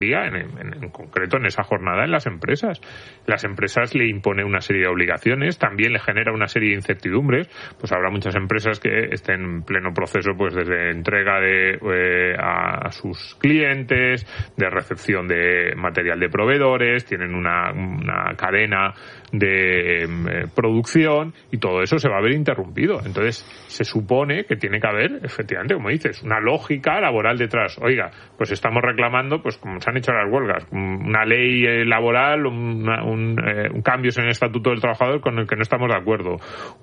en concreto en esa jornada en las empresas. Las empresas le impone una serie de obligaciones, también le genera una serie de incertidumbres. Pues habrá muchas empresas que estén en pleno proceso, pues desde entrega a sus clientes, de recepción de material de proveedores, tienen una cadena de producción y todo eso se va a ver interrumpido. Entonces se supone que tiene que haber, efectivamente, como dices, una lógica laboral detrás. Oiga, pues estamos reclamando, pues como se han hecho las huelgas, una ley laboral, un cambios en el Estatuto del Trabajador con el que no estamos de acuerdo,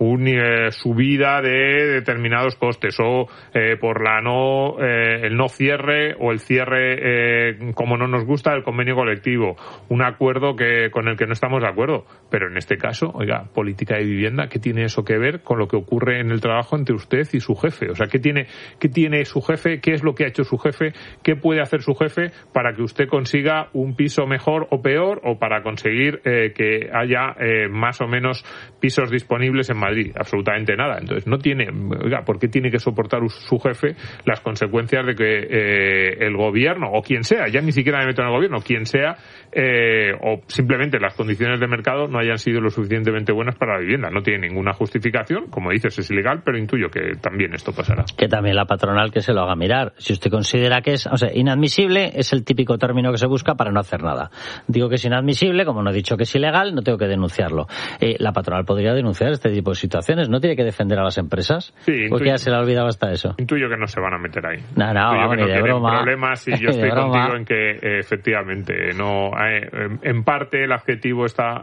subida de determinados costes o por el no cierre o el cierre como no nos gusta del convenio colectivo, un acuerdo con el que no estamos de acuerdo. Pero en este caso, oiga, política de vivienda, ¿qué tiene eso que ver con lo que ocurre en el trabajo entre usted y su jefe? O sea, ¿qué tiene su jefe? ¿Qué es lo que ha hecho su jefe? ¿Qué puede hacer su jefe para que usted consiga un piso mejor o peor, o para conseguir que haya más o menos pisos disponibles en Madrid? Absolutamente nada. Entonces no tiene, oiga, ¿por qué tiene que soportar su jefe las consecuencias de que el gobierno, o quien sea, ya ni siquiera me meto en el gobierno, quien sea, o simplemente las condiciones de mercado no hayan sido lo suficientemente buenas para la vivienda? No tiene ninguna justificación, como dices, es ilegal, pero intuyo que también esto pasará. Que también la patronal que se lo haga mirar. Si usted considera que es, inadmisible, es el típico término que se busca para no hacer nada. Digo que es inadmisible, como no he dicho que es ilegal, no tengo que denunciarlo. La patronal podría denunciar este tipo de situaciones, no tiene que defender a las empresas. Sí, porque ya se le ha olvidado hasta eso. Intuyo que no se van a meter ahí. No, vamos, ni de broma. Problemas, y yo estoy contigo en que efectivamente no, en parte el adjetivo está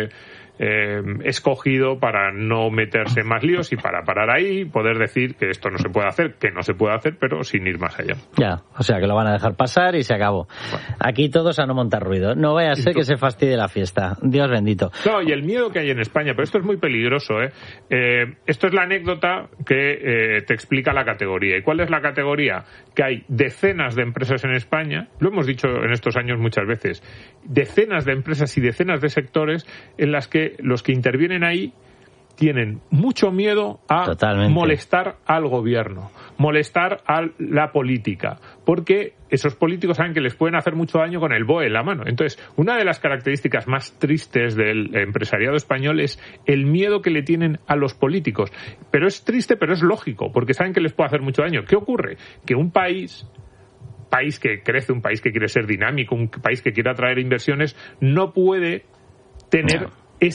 escogido para no meterse en más líos y para parar ahí, poder decir que esto no se puede hacer, que no se puede hacer, pero sin ir más allá. Ya, o sea que lo van a dejar pasar y se acabó. Bueno. Aquí todos a no montar ruido. No vaya a ser que se fastidie la fiesta. Dios bendito. No, y el miedo que hay en España, pero esto es muy peligroso, esto es la anécdota que te explica la categoría. ¿Y cuál es la categoría? Que hay decenas de empresas en España, lo hemos dicho en estos años muchas veces, decenas de empresas y decenas de sectores en las que los que intervienen ahí tienen mucho miedo a molestar al gobierno, molestar a la política, porque esos políticos saben que les pueden hacer mucho daño con el BOE en la mano. Entonces, una de las características más tristes del empresariado español es el miedo que le tienen a los políticos. Pero es triste, pero es lógico, porque saben que les puede hacer mucho daño. ¿Qué ocurre? Que un país que crece, un país que quiere ser dinámico, un país que quiere atraer inversiones, no puede tener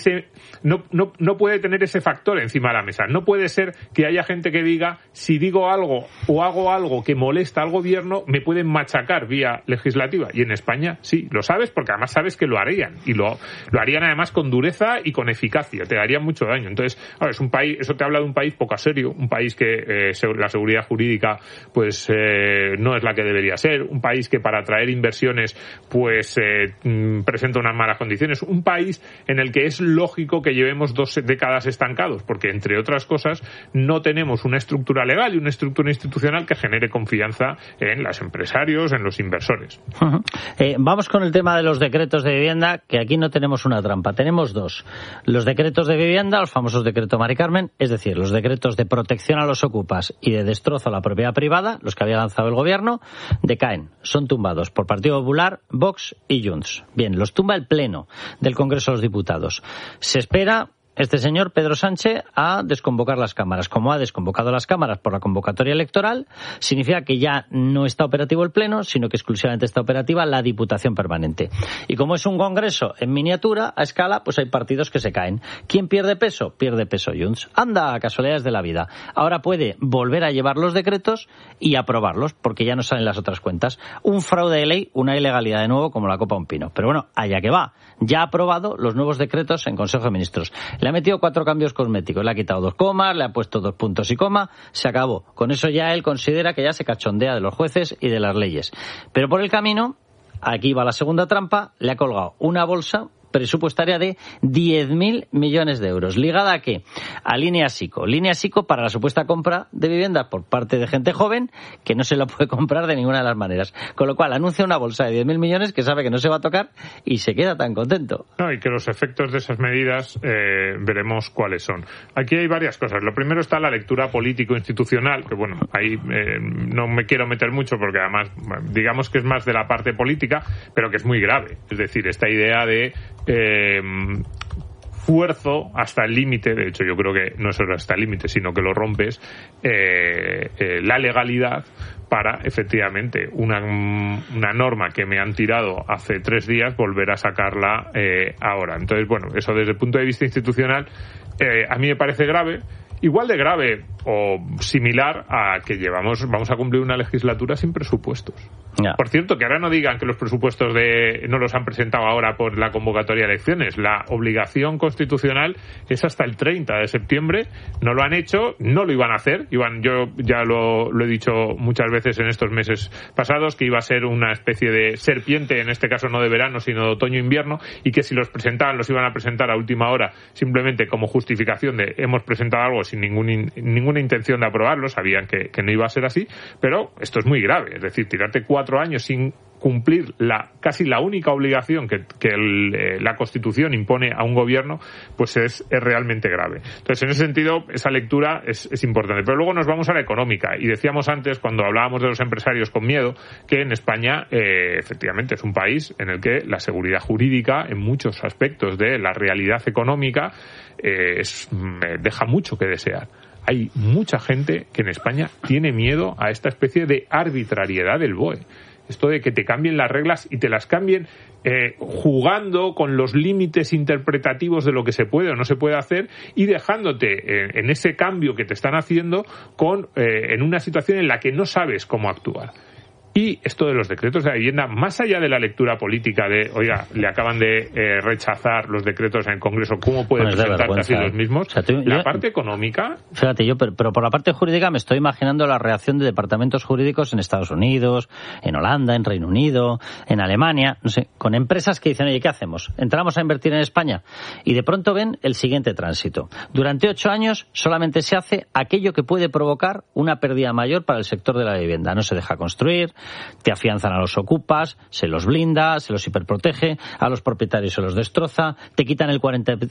no puede tener ese factor encima de la mesa. No puede ser que haya gente que diga, si digo algo o hago algo que molesta al gobierno, me pueden machacar vía legislativa. Y en España sí, lo sabes, porque además sabes que lo harían. Y lo harían además con dureza y con eficacia. Te darían mucho daño. Entonces, es un país, eso te habla de un país poco serio, un país que la seguridad jurídica pues no es la que debería ser, un país que para atraer inversiones pues presenta unas malas condiciones, un país en el que es lógico que llevemos 2 décadas estancados, porque entre otras cosas no tenemos una estructura legal y una estructura institucional que genere confianza en los empresarios, en los inversores. Uh-huh. Vamos con el tema de los decretos de vivienda, que aquí no tenemos una trampa, tenemos 2. Los decretos de vivienda, los famosos decretos Mari Carmen, es decir, los decretos de protección a los ocupas y de destrozo a la propiedad privada, los que había lanzado el gobierno, decaen, son tumbados por Partido Popular, Vox y Junts. Bien, los tumba el Pleno del Congreso de los Diputados. Se espera este señor Pedro Sánchez a desconvocar las cámaras. Como ha desconvocado las cámaras por la convocatoria electoral, significa que ya no está operativo el Pleno, sino que exclusivamente está operativa la Diputación Permanente. Y como es un congreso en miniatura, a escala, pues hay partidos que se caen. ¿Quién pierde peso? Pierde peso Junts. Anda, casualidades de la vida. Ahora puede volver a llevar los decretos y aprobarlos, porque ya no salen las otras cuentas. Un fraude de ley, una ilegalidad de nuevo, como la copa a un pino. Pero bueno, allá que va. Ya ha aprobado los nuevos decretos en Consejo de Ministros. Le ha metido 4 cambios cosméticos, le ha quitado 2 comas, le ha puesto 2 puntos y coma, se acabó. Con eso ya él considera que ya se cachondea de los jueces y de las leyes. Pero por el camino, aquí va la segunda trampa, le ha colgado una bolsa presupuestaria de 10.000 millones de euros. ¿Ligada a qué? A Línea Sico. Línea Sico para la supuesta compra de viviendas por parte de gente joven que no se lo puede comprar de ninguna de las maneras. Con lo cual anuncia una bolsa de 10.000 millones que sabe que no se va a tocar y se queda tan contento. No, y que los efectos de esas medidas veremos cuáles son. Aquí hay varias cosas. Lo primero está la lectura político-institucional, que bueno, ahí no me quiero meter mucho porque además digamos que es más de la parte política, pero que es muy grave. Es decir, esta idea de esfuerzo hasta el límite, de hecho yo creo que no es solo hasta el límite, sino que lo rompes, la legalidad para efectivamente una norma que me han tirado hace 3 días volver a sacarla ahora. Entonces, bueno, eso desde el punto de vista institucional a mí me parece grave. Igual de grave o similar a que vamos a cumplir una legislatura sin presupuestos. Yeah. Por cierto, que ahora no digan que los presupuestos no los han presentado ahora por la convocatoria de elecciones. La obligación constitucional es hasta el 30 de septiembre. No lo han hecho, no lo iban a hacer. Yo ya lo he dicho muchas veces en estos meses pasados, que iba a ser una especie de serpiente, en este caso no de verano, sino de otoño-invierno, y que si los presentaban, los iban a presentar a última hora, simplemente como justificación de hemos presentado algo sin ninguna intención de aprobarlo. Sabían que no iba a ser así, pero esto es muy grave. Es decir, tirarte 4 años sin cumplir casi la única obligación que la Constitución impone a un gobierno, pues es realmente grave. Entonces, en ese sentido, esa lectura es importante. Pero luego nos vamos a la económica. Y decíamos antes, cuando hablábamos de los empresarios con miedo, que en España, efectivamente, es un país en el que la seguridad jurídica, en muchos aspectos de la realidad económica, deja mucho que desear. Hay mucha gente que en España tiene miedo a esta especie de arbitrariedad del BOE. Esto de que te cambien las reglas y te las cambien jugando con los límites interpretativos de lo que se puede o no se puede hacer y dejándote en ese cambio que te están haciendo en una situación en la que no sabes cómo actuar. Y esto de los decretos de la vivienda, más allá de la lectura política de, oiga, le acaban de rechazar los decretos en el Congreso, ¿cómo puede presentar casi los mismos? O sea, la parte económica... Fíjate, pero por la parte jurídica me estoy imaginando la reacción de departamentos jurídicos en Estados Unidos, en Holanda, en Reino Unido, en Alemania, no sé, con empresas que dicen, oye, ¿qué hacemos? ¿Entramos a invertir en España? Y de pronto ven el siguiente tránsito. Durante 8 años solamente se hace aquello que puede provocar una pérdida mayor para el sector de la vivienda. No se deja construir, te afianzan a los ocupas, se los blinda, se los hiperprotege, a los propietarios se los destroza, te quitan el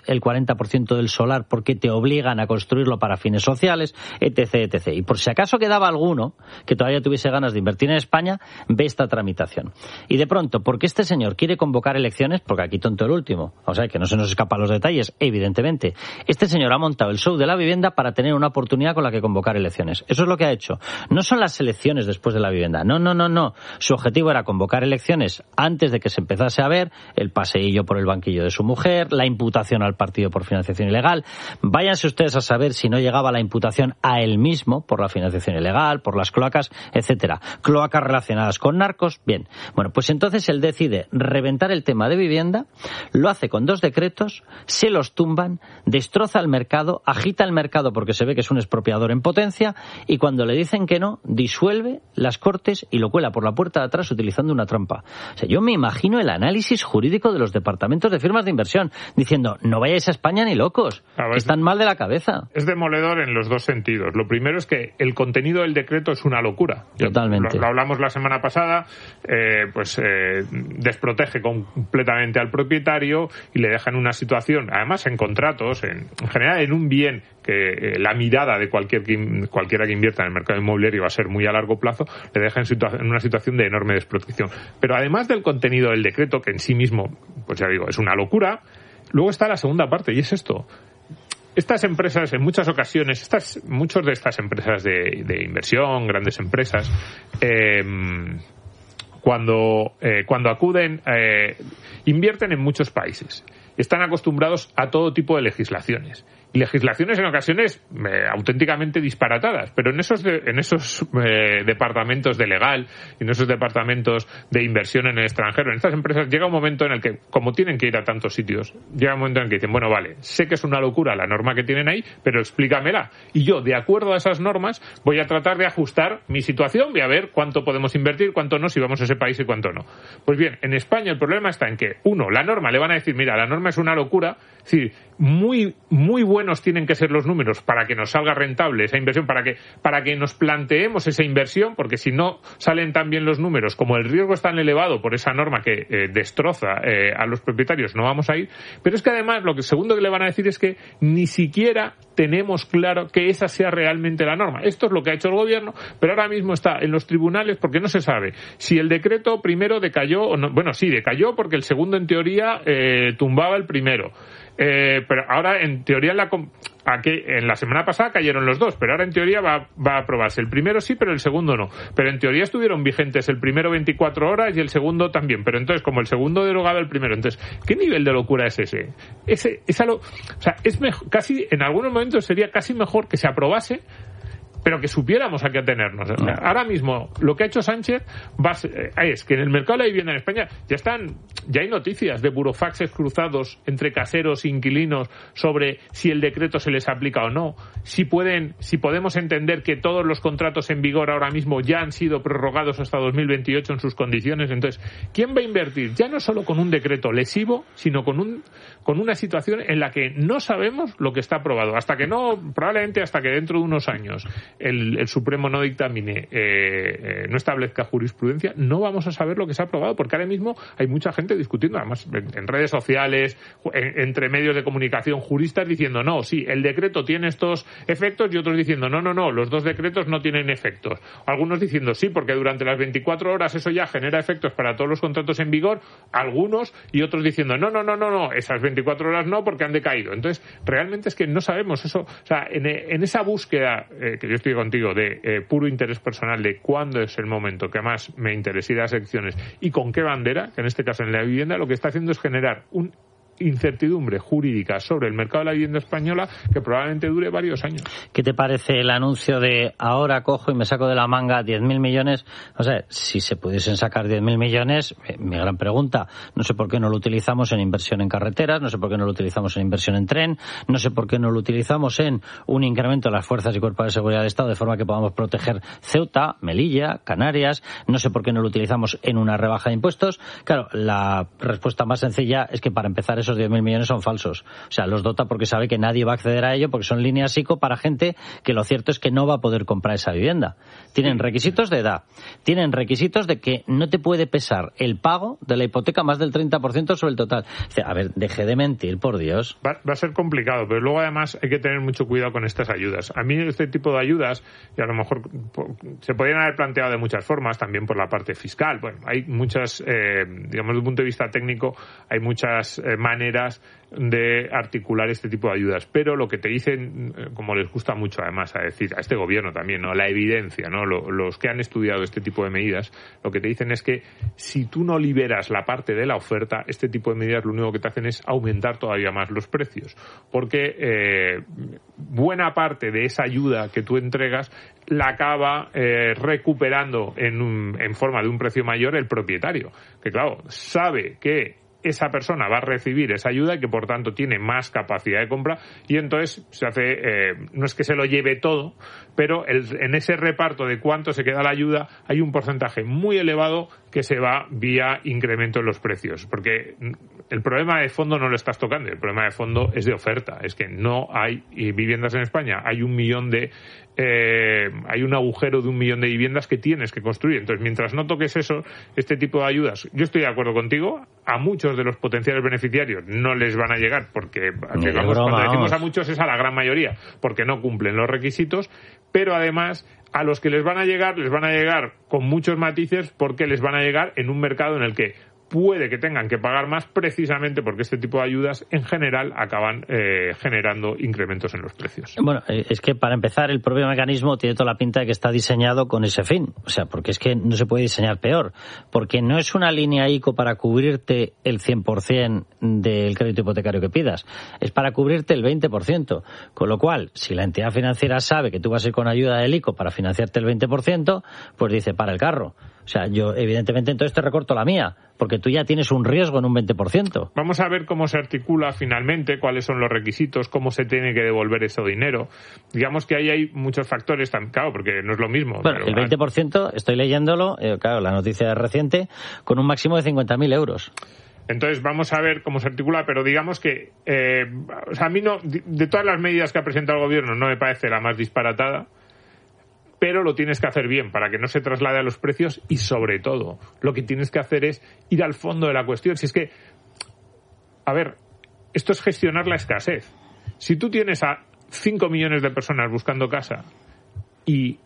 40% del solar porque te obligan a construirlo para fines sociales, etc., etc. Y por si acaso quedaba alguno que todavía tuviese ganas de invertir en España, ve esta tramitación. Y de pronto, porque este señor quiere convocar elecciones, porque aquí tonto el último, o sea, que no se nos escapan los detalles, evidentemente, este señor ha montado el show de la vivienda para tener una oportunidad con la que convocar elecciones. Eso es lo que ha hecho. No son las elecciones después de la vivienda, no. Su objetivo era convocar elecciones antes de que se empezase a ver el paseillo por el banquillo de su mujer, la imputación al partido por financiación ilegal. Váyanse ustedes a saber si no llegaba la imputación a él mismo por la financiación ilegal, por las cloacas, etcétera. Cloacas relacionadas con narcos. Bien. Bueno, pues entonces él decide reventar el tema de vivienda, lo hace con 2 decretos, se los tumban, destroza el mercado, agita el mercado porque se ve que es un expropiador en potencia y cuando le dicen que no, disuelve las Cortes y lo cuela por la puerta de atrás utilizando una trampa. O sea, yo me imagino el análisis jurídico de los departamentos de firmas de inversión diciendo, no vayáis a España ni locos, que están mal de la cabeza. Es demoledor en los 2 sentidos. Lo primero es que el contenido del decreto es una locura. Totalmente. Lo hablamos la semana pasada, desprotege completamente al propietario y le deja en una situación, además en contratos, en general en un bien que la mirada de cualquiera que invierta en el mercado inmobiliario va a ser muy a largo plazo, le deja en una situación de enorme desprotección. Pero además del contenido del decreto, que en sí mismo, pues ya digo, es una locura, luego está la segunda parte, y es esto. Estas empresas, en muchas ocasiones, muchas de estas empresas de inversión, grandes empresas, cuando acuden, invierten en muchos países. están acostumbrados a todo tipo de legislaciones. Y legislaciones en ocasiones auténticamente disparatadas, pero en esos departamentos de legal, en esos departamentos de inversión en el extranjero, en estas empresas, llega un momento en el que, como tienen que ir a tantos sitios, llega un momento en el que dicen, bueno, vale, sé que es una locura la norma que tienen ahí, pero explícamela. Y yo, de acuerdo a esas normas, voy a tratar de ajustar mi situación, voy a ver cuánto podemos invertir, cuánto no, si vamos a ese país y cuánto no. Pues bien, en España el problema está en que, uno, la norma, le van a decir, mira, la norma es una locura, es decir, muy buenos tienen que ser los números para que nos salga rentable esa inversión, para que nos planteemos esa inversión, porque si no salen tan bien los números, como el riesgo es tan elevado por esa norma que destroza a los propietarios, no vamos a ir. Pero es que además lo segundo que le van a decir es que ni siquiera tenemos claro que esa sea realmente la norma. Esto es lo que ha hecho el gobierno, pero ahora mismo está en los tribunales porque no se sabe si el decreto primero decayó o no. Bueno, sí, decayó porque el segundo en teoría tumbaba el primero. Pero ahora en teoría en la semana pasada cayeron los dos, pero ahora en teoría va a aprobarse. El primero sí, pero el segundo no. Pero en teoría estuvieron vigentes el primero 24 horas y el segundo también. Pero entonces, como el segundo derogaba el primero, entonces, ¿qué nivel de locura es ese? O sea, es mejor, casi, en algunos momentos sería casi mejor que se aprobase, pero que supiéramos a qué atenernos. Ahora mismo, lo que ha hecho Sánchez es que en el mercado de la vivienda en España ya hay noticias de burofaxes cruzados entre caseros e inquilinos sobre si el decreto se les aplica o no, si podemos entender que todos los contratos en vigor ahora mismo ya han sido prorrogados hasta 2028 en sus condiciones. Entonces, ¿quién va a invertir? Ya no solo con un decreto lesivo, sino con una situación en la que no sabemos lo que está aprobado. Probablemente hasta que dentro de unos años el Supremo no dictamine, no establezca jurisprudencia, no vamos a saber lo que se ha aprobado, porque ahora mismo hay mucha gente discutiendo, además en redes sociales, entre medios de comunicación, juristas diciendo, no, sí, el decreto tiene estos efectos, y otros diciendo, no, los dos decretos no tienen efectos. Algunos diciendo, sí, porque durante las 24 horas eso ya genera efectos para todos los contratos en vigor, algunos, y otros diciendo, no, esas 24 horas no, porque han decaído. Entonces, realmente es que no sabemos eso. O sea, en esa búsqueda, que yo estoy contigo, de puro interés personal de cuándo es el momento que más me interesa ir a las elecciones y con qué bandera, que en este caso en la vivienda, lo que está haciendo es generar un incertidumbre jurídica sobre el mercado de la vivienda española que probablemente dure varios años. ¿Qué te parece el anuncio de ahora cojo y me saco de la manga 10.000 millones? O sea, si se pudiesen sacar 10.000 millones, mi gran pregunta, no sé por qué no lo utilizamos en inversión en carreteras, no sé por qué no lo utilizamos en inversión en tren, no sé por qué no lo utilizamos en un incremento de las fuerzas y cuerpos de seguridad del Estado de forma que podamos proteger Ceuta, Melilla, Canarias, no sé por qué no lo utilizamos en una rebaja de impuestos. Claro, la respuesta más sencilla es que para empezar esos 10.000 millones son falsos. O sea, los dota porque sabe que nadie va a acceder a ello, porque son líneas ICO para gente que lo cierto es que no va a poder comprar esa vivienda. Tienen requisitos de edad, tienen requisitos de que no te puede pesar el pago de la hipoteca más del 30% sobre el total. A ver, deje de mentir, por Dios. Va a ser complicado, pero luego además hay que tener mucho cuidado con estas ayudas. A mí este tipo de ayudas, y a lo mejor se podrían haber planteado de muchas formas, también por la parte fiscal. Bueno, hay muchas, digamos, desde un punto de vista técnico, hay muchas maneras de articular este tipo de ayudas, pero lo que te dicen, como les gusta mucho además a decir a este gobierno también, ¿no?, la evidencia, ¿no?, los que han estudiado este tipo de medidas, lo que te dicen es que si tú no liberas la parte de la oferta, este tipo de medidas lo único que te hacen es aumentar todavía más los precios, porque buena parte de esa ayuda que tú entregas la acaba recuperando en forma de un precio mayor el propietario, que claro, sabe que esa persona va a recibir esa ayuda y que por tanto tiene más capacidad de compra, y entonces se hace, no es que se lo lleve todo, pero en ese reparto de cuánto se queda la ayuda hay un porcentaje muy elevado que se va vía incremento en los precios, porque el problema de fondo no lo estás tocando, el problema de fondo es de oferta, es que no hay viviendas en España, hay un agujero de 1 millón de viviendas que tienes que construir. Entonces, mientras no toques eso, este tipo de ayudas, yo estoy de acuerdo contigo, a muchos de los potenciales beneficiarios no les van a llegar, porque cuando decimos a muchos es a la gran mayoría, porque no cumplen los requisitos, pero además a los que les van a llegar con muchos matices, porque les van a llegar en un mercado en el que puede que tengan que pagar más precisamente porque este tipo de ayudas en general acaban generando incrementos en los precios. Bueno, es que para empezar el propio mecanismo tiene toda la pinta de que está diseñado con ese fin. O sea, porque es que no se puede diseñar peor. Porque no es una línea ICO para cubrirte el 100% del crédito hipotecario que pidas. Es para cubrirte el 20%. Con lo cual, si la entidad financiera sabe que tú vas a ir con ayuda del ICO para financiarte el 20%, pues dice, para el carro. O sea, yo evidentemente entonces te recorto la mía, porque tú ya tienes un riesgo en un 20%. Vamos a ver cómo se articula finalmente, cuáles son los requisitos, cómo se tiene que devolver ese dinero. Digamos que ahí hay muchos factores, claro, porque no es lo mismo. Bueno, el 20%, estoy leyéndolo, claro, la noticia es reciente, con un máximo de 50.000 euros. Entonces vamos a ver cómo se articula, pero digamos que o sea, a mí no, de todas las medidas que ha presentado el gobierno no me parece la más disparatada, pero lo tienes que hacer bien para que no se traslade a los precios y, sobre todo, lo que tienes que hacer es ir al fondo de la cuestión. Si es que, a ver, esto es gestionar la escasez. Si tú tienes a 5 millones de personas buscando casa y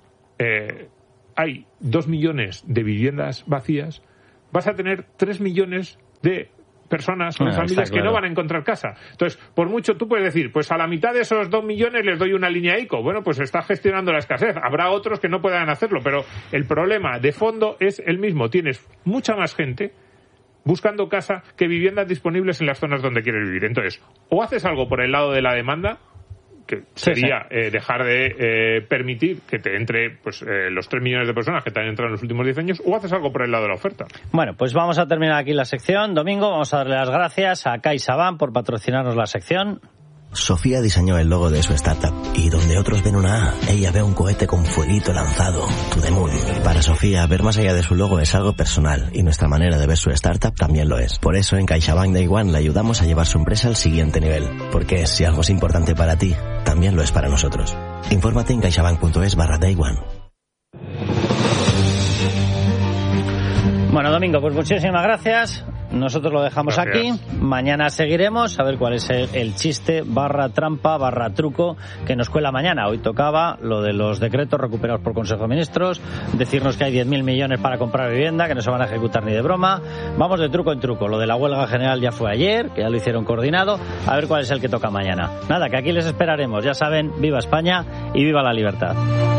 hay 2 millones de viviendas vacías, vas a tener 3 millones de personas o familias que no van a encontrar casa. Entonces, por mucho tú puedes decir, pues a la mitad de esos 2 millones les doy una línea ICO. Bueno, pues está gestionando la escasez. Habrá otros que no puedan hacerlo, pero el problema de fondo es el mismo. Tienes mucha más gente buscando casa que viviendas disponibles en las zonas donde quieres vivir. Entonces, o haces algo por el lado de la demanda, que sería dejar de permitir que te entre pues los 3 millones de personas que te han entrado en los últimos 10 años, o haces algo por el lado de la oferta. Bueno, pues vamos a terminar aquí la sección. Domingo, vamos a darle las gracias a CaixaBank por patrocinarnos la sección. Sofía diseñó el logo de su startup y donde otros ven una A, ella ve un cohete con fueguito lanzado, to the moon. Para Sofía, ver más allá de su logo es algo personal y nuestra manera de ver su startup también lo es. Por eso en CaixaBank Day One le ayudamos a llevar su empresa al siguiente nivel, porque si algo es importante para ti, también lo es para nosotros. Infórmate en caixabank.es/Day One. Bueno, Domingo, pues muchísimas gracias. Nosotros lo dejamos aquí. Mañana seguiremos a ver cuál es el chiste /trampa /truco que nos cuela mañana. Hoy tocaba lo de los decretos recuperados por Consejo de Ministros, decirnos que hay 10.000 millones para comprar vivienda, que no se van a ejecutar ni de broma. Vamos de truco en truco. Lo de la huelga general ya fue ayer, que ya lo hicieron coordinado. A ver cuál es el que toca mañana. Nada, que aquí les esperaremos. Ya saben, viva España y viva la libertad.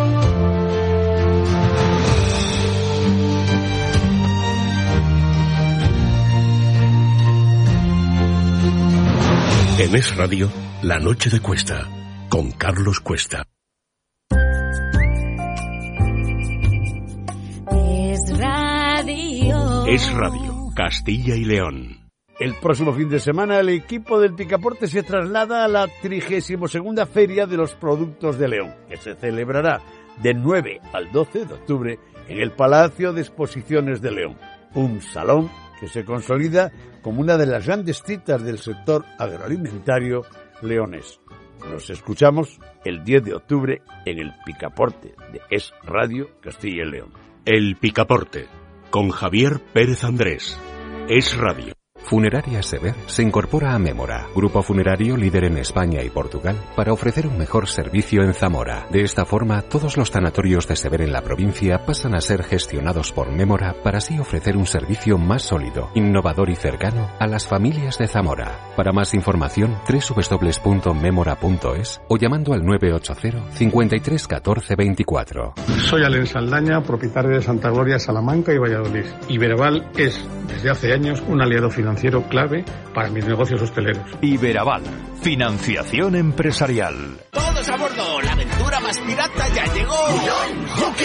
En Es Radio, La Noche de Cuesta, con Carlos Cuesta. Es Radio. Es Radio, Castilla y León. El próximo fin de semana el equipo del Picaporte se traslada a la 32ª Feria de los Productos de León, que se celebrará del 9 al 12 de octubre en el Palacio de Exposiciones de León, un salón que se consolida como una de las grandes citas del sector agroalimentario leonés. Nos escuchamos el 10 de octubre en el Picaporte de Es Radio Castilla y León. El Picaporte, con Javier Pérez Andrés. Es Radio. Funeraria Sever se incorpora a Mémora, grupo funerario líder en España y Portugal, para ofrecer un mejor servicio en Zamora. De esta forma, todos los tanatorios de Sever en la provincia pasan a ser gestionados por Mémora para así ofrecer un servicio más sólido, innovador y cercano a las familias de Zamora. Para más información, www.memora.es o llamando al 980 53 14 24. Soy Alen Saldaña, propietario de Santa Gloria, Salamanca y Valladolid. Iberaval es, desde hace años, un aliado financiero clave para mis negocios hosteleros. Iberaval, financiación empresarial. Todos a bordo, la aventura más pirata ya llegó.